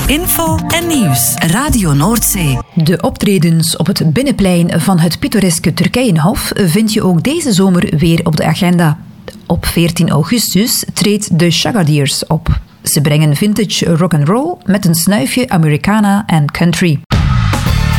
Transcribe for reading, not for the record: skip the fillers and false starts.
info en nieuws. Radio Noordzee. De optredens op het binnenplein van het pittoreske Turkijenhof vind je ook deze zomer weer op de agenda. Op 14 augustus treedt de Shagadiers op. Ze brengen vintage rock'n'roll met een snuifje Americana en country.